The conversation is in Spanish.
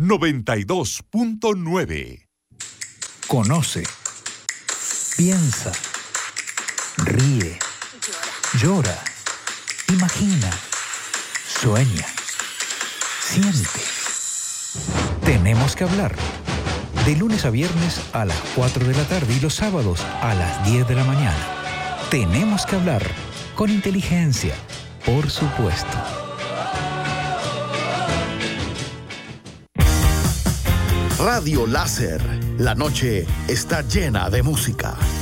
92.9. Conoce, piensa, ríe, llora, imagina, sueña, siente. Tenemos que hablar. De lunes a viernes a las 4 de la tarde y los sábados a las 10 de la mañana. Tenemos que hablar con inteligencia, por supuesto. Radio Láser. La noche está llena de música.